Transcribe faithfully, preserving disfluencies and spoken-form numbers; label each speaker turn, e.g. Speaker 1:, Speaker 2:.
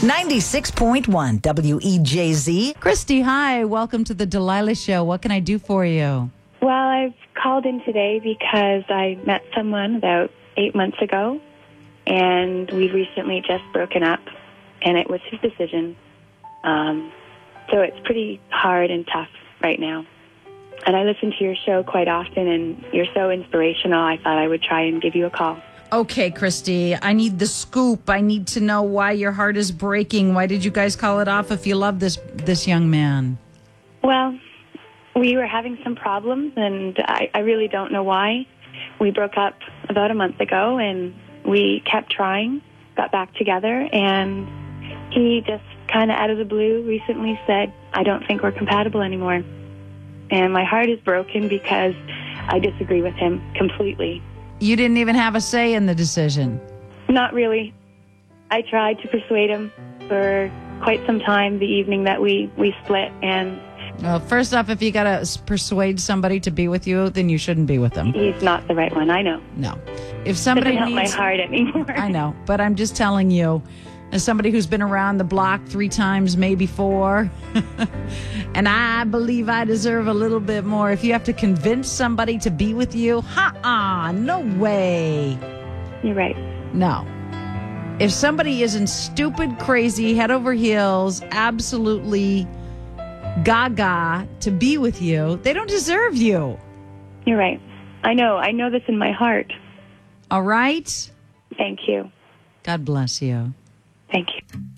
Speaker 1: ninety-six point one W E J Z.
Speaker 2: Christy, hi. Welcome to the Delilah Show. What can I do for you?
Speaker 3: Well, I've called in today because I met someone about eight months ago, and we've recently just broken up, and it was his decision. Um, so it's pretty hard and tough right now. And I listen to your show quite often, and you're so inspirational, I thought I would try and give you a call.
Speaker 2: Okay, Christy, I need the scoop. I need to know why your heart is breaking. Why did you guys call it off if you love this this young man?
Speaker 3: Well, we were having some problems, and I, I really don't know why. We broke up about a month ago, and we kept trying, got back together, and he just kind of out of the blue recently said, I don't think we're compatible anymore. And my heart is broken because I disagree with him completely.
Speaker 2: You didn't even have a say in the decision.
Speaker 3: Not really. I tried to persuade him for quite some time the evening that we, we split. And
Speaker 2: Well, first off, if you got to persuade somebody to be with you, then you shouldn't be with them.
Speaker 3: he's not the right one, I know.
Speaker 2: No. If somebody
Speaker 3: Doesn't help
Speaker 2: needs...
Speaker 3: my heart anymore.
Speaker 2: I know, but I'm just telling you, as somebody who's been around the block three times, maybe four, and I believe I deserve a little bit more. If you have to convince somebody to be with you, ha-uh, no way.
Speaker 3: You're right.
Speaker 2: No. If somebody isn't stupid, crazy, head over heels, absolutely gaga to be with you, they don't deserve you.
Speaker 3: You're right. I know. I know this in my heart.
Speaker 2: All right?
Speaker 3: Thank you.
Speaker 2: God bless you.
Speaker 3: Thank you.